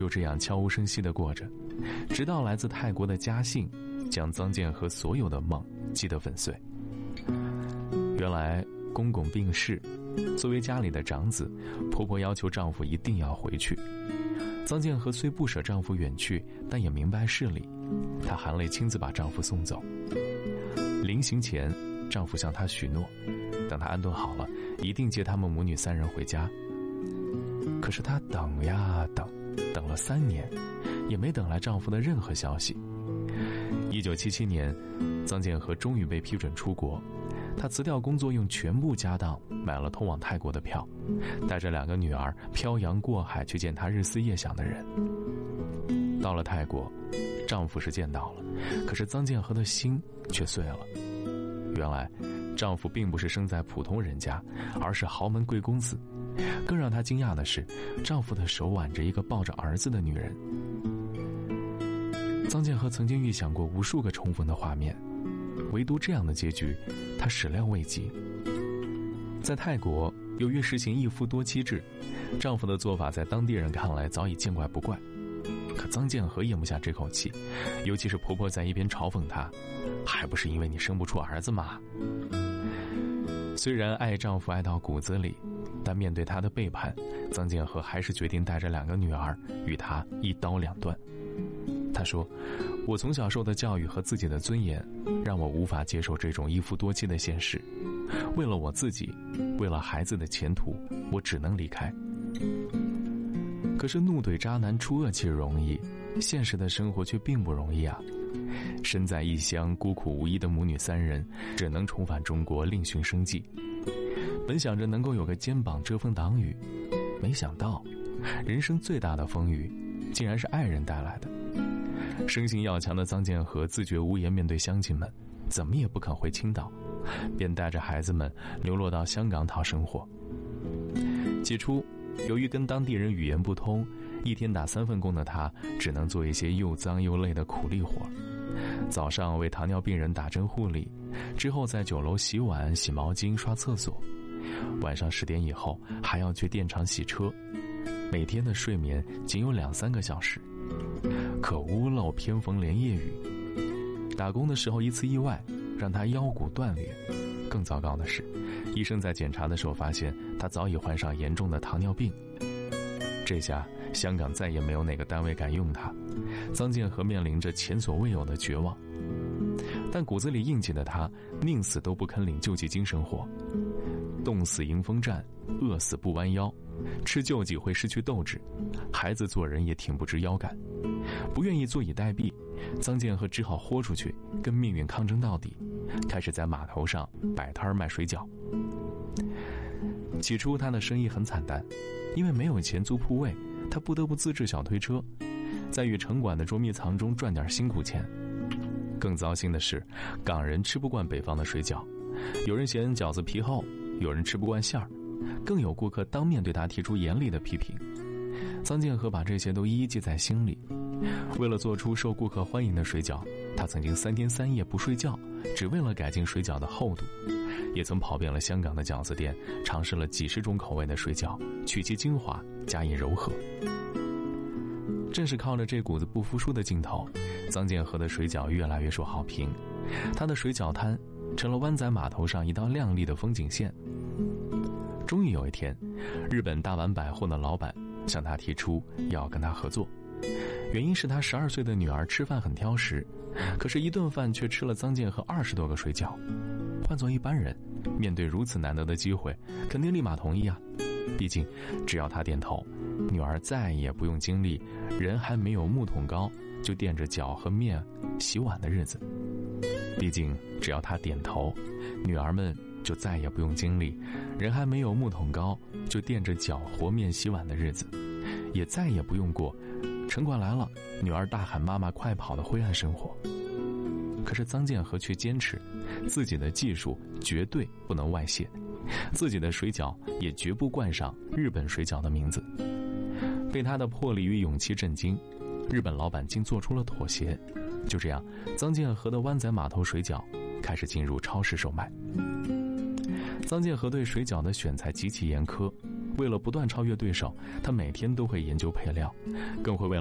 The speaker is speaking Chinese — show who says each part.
Speaker 1: 就这样悄无声息地过着，直到来自泰国的家信将臧建和所有的梦击得粉碎。原来公公病逝，作为家里的长子，婆婆要求丈夫一定要回去。臧建和虽不舍丈夫远去，但也明白事理，她含泪亲自把丈夫送走。临行前，丈夫向她许诺，等她安顿好了，一定接他们母女3人回家。可是她等呀等了3年，也没等来丈夫的任何消息。1977年，臧建和终于被批准出国。她辞掉工作，用全部家当买了通往泰国的票，带着2个女儿漂洋过海去见她日思夜想的人。到了泰国，丈夫是见到了，可是臧建和的心却碎了。原来丈夫并不是生在普通人家，而是豪门贵公子。更让她惊讶的是，丈夫的手挽着一个抱着儿子的女人。臧建和曾经预想过无数个重逢的画面，唯独这样的结局，她始料未及。在泰国，由于实行一夫多妻制，丈夫的做法在当地人看来早已见怪不怪。可臧建和咽不下这口气，尤其是婆婆在一边嘲讽她，还不是因为你生不出儿子吗？虽然爱丈夫爱到骨子里，但面对他的背叛，臧建和还是决定带着2个女儿与他一刀两断。她说，我从小受的教育和自己的尊严，让我无法接受这种一夫多妻的现实。为了我自己，为了孩子的前途，我只能离开。可是怒怼渣男出恶气容易，现实的生活却并不容易啊。身在异乡孤苦无依的母女3人，只能重返中国另寻生计。本想着能够有个肩膀遮风挡雨，没想到人生最大的风雨竟然是爱人带来的。生性要强的臧建和自觉无颜面对乡亲们，怎么也不肯回青岛，便带着孩子们流落到香港讨生活。起初由于跟当地人语言不通，一天打3份工的她只能做一些又脏又累的苦力活。早上为糖尿病人打针护理，之后在酒楼洗碗洗毛巾刷厕所，晚上10点以后还要去电厂洗车，每天的睡眠仅有2-3个小时。可屋漏偏逢连夜雨，打工的时候一次意外让她腰骨断裂。更糟糕的是，医生在检查的时候发现她早已患上严重的糖尿病。这下香港再也没有哪个单位敢用她，臧建和面临着前所未有的绝望。但骨子里硬气的她，宁死都不肯领救济金生活。冻死迎风站，饿死不弯腰，吃救济会失去斗志，孩子做人也挺不直腰杆。不愿意坐以待毙，臧建和只好豁出去，跟命运抗争到底，开始在码头上摆摊卖水饺。起初他的生意很惨淡，因为没有钱租铺位，他不得不自制小推车，在与城管的捉迷藏中赚点辛苦钱。更糟心的是，港人吃不惯北方的水饺，有人嫌饺子皮厚，有人吃不惯馅儿，更有顾客当面对他提出严厉的批评。臧建和把这些都一一记在心里。为了做出受顾客欢迎的水饺，他曾经3天3夜不睡觉，只为了改进水饺的厚度。也曾跑遍了香港的饺子店，尝试了几10种口味的水饺，取其精华，加以柔和。正是靠着这股子不服输的劲头，臧建和的水饺越来越受好评，他的水饺摊成了湾仔码头上一道亮丽的风景线。终于有一天，日本大丸百货的老板向他提出要跟他合作，原因是他12岁的女儿吃饭很挑食，可是一顿饭却吃了臧建和20多个水饺。换做一般人，面对如此难得的机会，肯定立马同意啊。毕竟只要他点头，女儿再也不用经历人还没有木桶高就垫着脚和面洗碗的日子。毕竟只要他点头，女儿们就再也不用经历人还没有木桶高就垫着脚和面洗碗的日子，也再也不用过城管来了女儿大喊妈妈快跑的灰暗生活。可是臧建和却坚持自己的技术绝对不能外泄，自己的水饺也绝不冠上日本水饺的名字。被他的魄力与勇气震惊，日本老板竟做出了妥协。就这样，臧建和的湾仔码头水饺开始进入超市售卖。臧建和对水饺的选材极其严苛， 为了不断超越对手，她每天都会研究配料，更会为